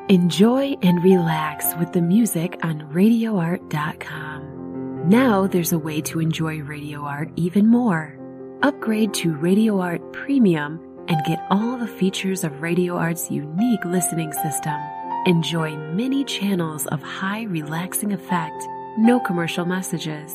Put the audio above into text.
Enjoy and relax with the music on RadioArt.com. Now there's a way to enjoy Radio Art even more. Upgrade to Radio Art Premium and get all the features of Radio Art's unique listening system. Enjoy many channels of high relaxing effect, no commercial messages,